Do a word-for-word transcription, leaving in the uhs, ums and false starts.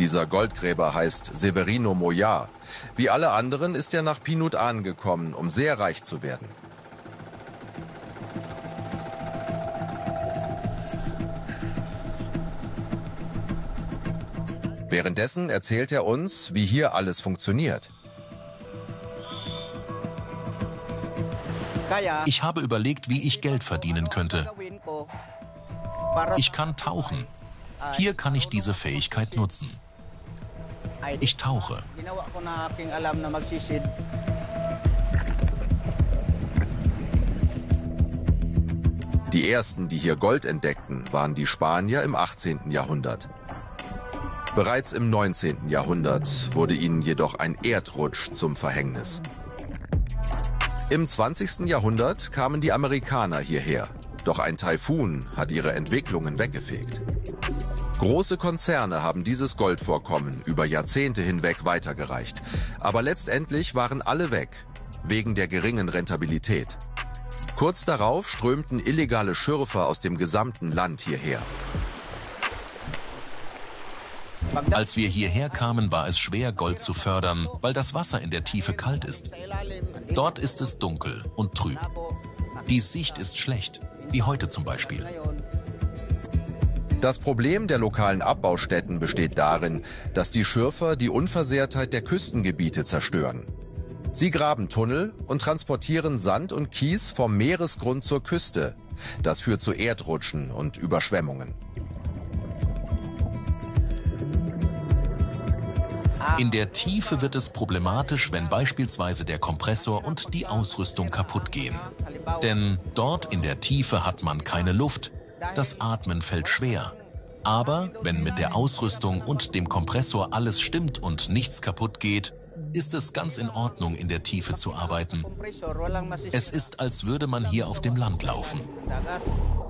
Dieser Goldgräber heißt Severino Moyar. Wie alle anderen ist er nach Pinut-an gekommen, um sehr reich zu werden. Währenddessen erzählt er uns, wie hier alles funktioniert. Ich habe überlegt, wie ich Geld verdienen könnte. Ich kann tauchen. Hier kann ich diese Fähigkeit nutzen. Ich tauche. Die ersten, die hier Gold entdeckten, waren die Spanier im achtzehnten Jahrhundert. Bereits im neunzehnten Jahrhundert wurde ihnen jedoch ein Erdrutsch zum Verhängnis. Im zwanzigsten Jahrhundert kamen die Amerikaner hierher, doch ein Taifun hat ihre Entwicklungen weggefegt. Große Konzerne haben dieses Goldvorkommen über Jahrzehnte hinweg weitergereicht, aber letztendlich waren alle weg, wegen der geringen Rentabilität. Kurz darauf strömten illegale Schürfer aus dem gesamten Land hierher. Als wir hierher kamen, war es schwer, Gold zu fördern, weil das Wasser in der Tiefe kalt ist. Dort ist es dunkel und trüb. Die Sicht ist schlecht, wie heute zum Beispiel. Das Problem der lokalen Abbaustätten besteht darin, dass die Schürfer die Unversehrtheit der Küstengebiete zerstören. Sie graben Tunnel und transportieren Sand und Kies vom Meeresgrund zur Küste. Das führt zu Erdrutschen und Überschwemmungen. In der Tiefe wird es problematisch, wenn beispielsweise der Kompressor und die Ausrüstung kaputt gehen. Denn dort in der Tiefe hat man keine Luft. Das Atmen fällt schwer. Aber wenn mit der Ausrüstung und dem Kompressor alles stimmt und nichts kaputt geht, ist es ganz in Ordnung, in der Tiefe zu arbeiten. Es ist, als würde man hier auf dem Land laufen.